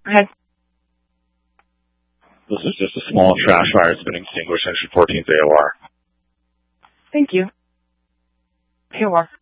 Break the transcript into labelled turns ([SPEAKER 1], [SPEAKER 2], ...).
[SPEAKER 1] ahead.
[SPEAKER 2] This is just a small trash fire. It's been extinguished. Engine 14's AOR.
[SPEAKER 1] Thank you. AOR.